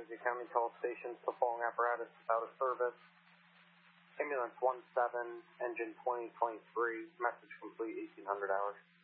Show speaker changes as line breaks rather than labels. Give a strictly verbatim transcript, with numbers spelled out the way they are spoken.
Ramsey County Toll Station, the following apparatus is out of service. Ambulance one seven, engine twenty twenty-three, message complete, eighteen hundred hours.